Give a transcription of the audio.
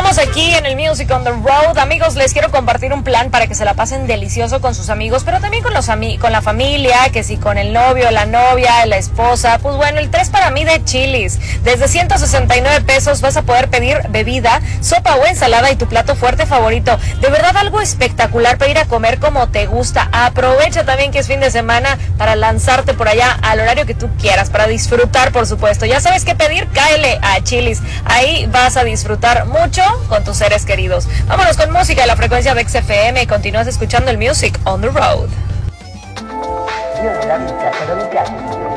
Seguimos aquí en el Music on the Road. Amigos, les quiero compartir un plan para que se la pasen delicioso con sus amigos, pero también con con la familia, que si con el novio, la novia, la esposa. Pues bueno, el 3 para mí de Chili's. Desde 169 pesos vas a poder pedir bebida, sopa o ensalada y tu plato fuerte favorito. De verdad, algo espectacular para ir a comer como te gusta. Aprovecha también que es fin de semana para lanzarte por allá al horario que tú quieras, para disfrutar, por supuesto. Ya sabes qué pedir, cáele a Chili's. Ahí vas a disfrutar mucho con tus seres queridos. Vámonos con música de la frecuencia de XFM y continúas escuchando el Music on the Road.